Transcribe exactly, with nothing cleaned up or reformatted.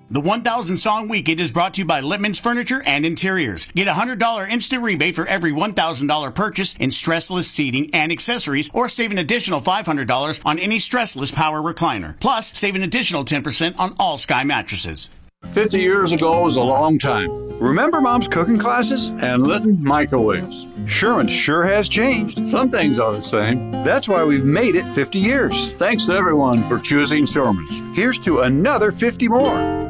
The one thousand Song Weekend is brought to you by Lippman's Furniture and Interiors. Get a one hundred dollars instant rebate for every one thousand dollars purchase in stressless seating and accessories, or save an additional five hundred dollars on any stressless power recliner. Plus, save an additional ten percent on all Sky mattresses. fifty years ago was a long time. Remember Mom's cooking classes? And Litton microwaves. Sherman sure has changed. Some things are the same. That's why we've made it fifty years. Thanks to everyone for choosing Sherman's. Here's to another fifty more.